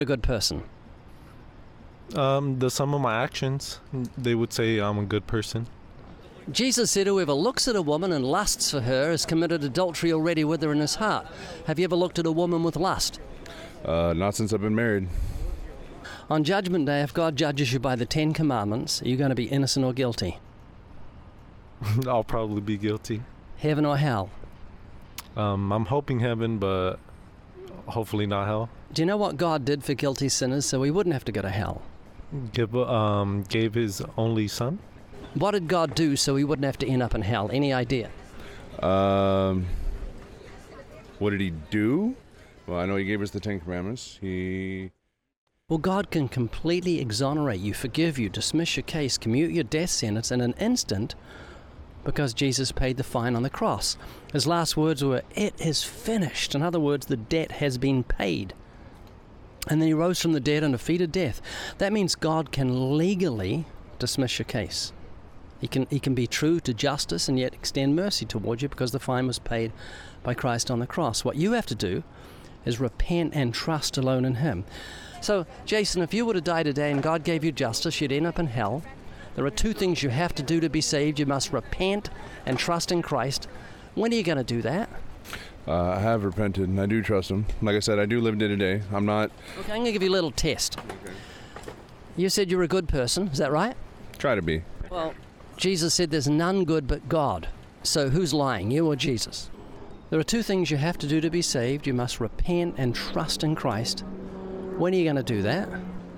a good person? The sum of my actions, they would say I'm a good person. Jesus said whoever looks at a woman and lusts for her has committed adultery already with her in his heart. Have you ever looked at a woman with lust? Not since I've been married. On Judgment Day, if God judges you by the 10 Commandments, are you going to be innocent or guilty? I'll probably be guilty. Heaven or hell? I'm hoping heaven, but hopefully not hell. Do you know what God did for guilty sinners so we wouldn't have to go to hell? Gave his only son. What did God do so we wouldn't have to end up in hell? Any idea? What did he do? Well, I know he gave us the 10 Commandments. Well, God can completely exonerate you, forgive you, dismiss your case, commute your death sentence in an instant because Jesus paid the fine on the cross. His last words were, "It is finished." In other words, the debt has been paid. And then he rose from the dead and defeated death. That means God can legally dismiss your case. He can be true to justice and yet extend mercy towards you because the fine was paid by Christ on the cross. What you have to do is repent and trust alone in him. So, Jason, if you were to die today and God gave you justice, you'd end up in hell. There are 2 things you have to do to be saved. You must repent and trust in Christ. When are you going to do that? I have repented, and I do trust him. Like I said, I do live day to day. I'm not... Okay, I'm going to give you a little test. Okay. You said you're a good person, is that right? Try to be. Well, Jesus said there's none good but God. So who's lying, you or Jesus? There are 2 things you have to do to be saved. You must repent and trust in Christ. When are you going to do that?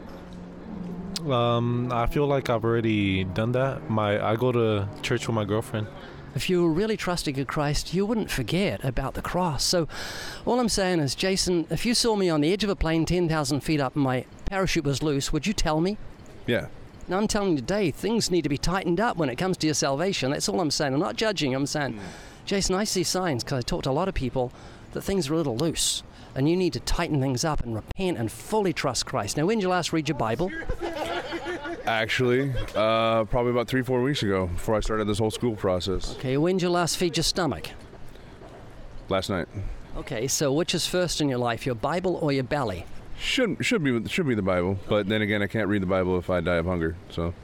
I feel like I've already done that. I go to church with my girlfriend. If you were really trusting in Christ, you wouldn't forget about the cross. So all I'm saying is, Jason, if you saw me on the edge of a plane 10,000 feet up and my parachute was loose, would you tell me? Yeah. Now, I'm telling you today, things need to be tightened up when it comes to your salvation. That's all I'm saying. I'm not judging. I'm saying, Jason, I see signs, because I talk to a lot of people, that things are a little loose. And you need to tighten things up and repent and fully trust Christ. Now, when did you last read your Bible? Actually, probably about 3-4 weeks ago, before I started this whole school process. Okay, when did you last feed your stomach? Last night. Okay, so which is first in your life, your Bible or your belly? Should be the Bible, but then again, I can't read the Bible if I die of hunger, so...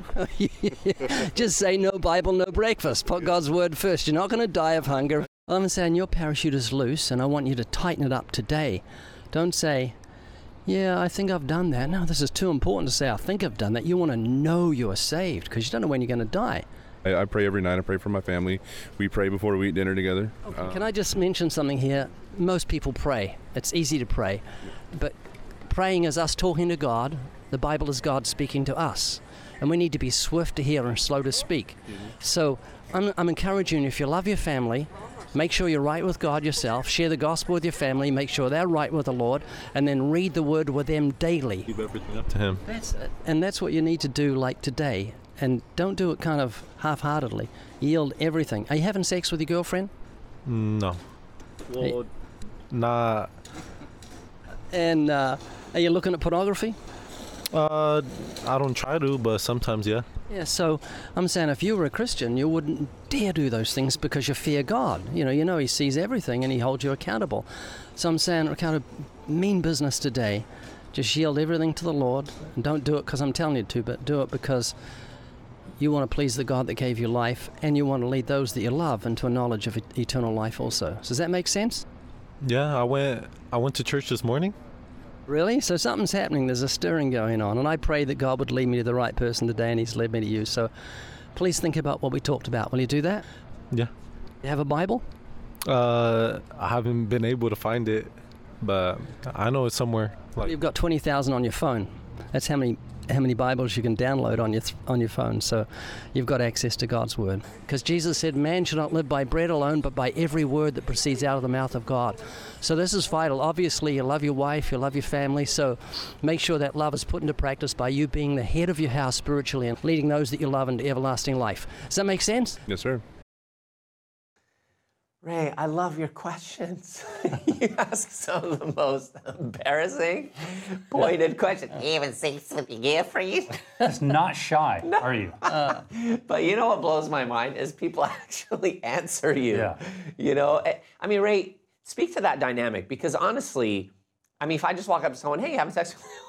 Just say no Bible, no breakfast. Put God's word first. You're not going to die of hunger. I'm saying your parachute is loose, and I want you to tighten it up today. Don't say, yeah, I think I've done that. No, this is too important to say, I think I've done that. You want to know you are saved, because you don't know when you're going to die. I pray every night. I pray for my family. We pray before we eat dinner together. Okay, can I just mention something here? Most people pray. It's easy to pray. But praying is us talking to God. The Bible is God speaking to us. And we need to be swift to hear and slow to speak. So I'm encouraging you, if you love your family, make sure you're right with God yourself, share the gospel with your family, make sure they're right with the Lord, and then read the word with them daily. Leave everything up to him. That's it. And that's what you need to do like today. And don't do it kind of half-heartedly. Yield everything. Are you having sex with your girlfriend? No. Well, nah. And are you looking at pornography? I don't try to, but sometimes, yeah. Yeah, so I'm saying if you were a Christian, you wouldn't dare do those things because you fear God. You know he sees everything and he holds you accountable. So I'm saying, kind of mean business today. Just yield everything to the Lord. And don't do it because I'm telling you to, but do it because you want to please the God that gave you life, and you want to lead those that you love into a knowledge of eternal life also. So does that make sense? Yeah, I went to church this morning. Really? So something's happening. There's a stirring going on. And I pray that God would lead me to the right person today, and he's led me to you. So please think about what we talked about. Will you do that? Yeah. You have a Bible? I haven't been able to find it, but I know it's somewhere. You've got 20,000 on your phone. That's how many Bibles you can download on your phone. So you've got access to God's word. Because Jesus said, man should not live by bread alone, but by every word that proceeds out of the mouth of God. So this is vital. Obviously, you love your wife, you love your family, so make sure that love is put into practice by you being the head of your house spiritually and leading those that you love into everlasting life. Does that make sense? Yes, sir. Ray, I love your questions. You ask some of the most embarrassing, pointed questions. You even sex with your girlfriend? That's not shy, are you? But you know what blows my mind is people actually answer you. Yeah. You know, I mean, Ray, speak to that dynamic, because honestly, I mean, if I just walk up to someone, hey, you having sex with me?